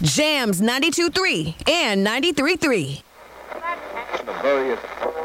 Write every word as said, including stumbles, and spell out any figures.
Jams ninety-two point three and ninety-three point three. The various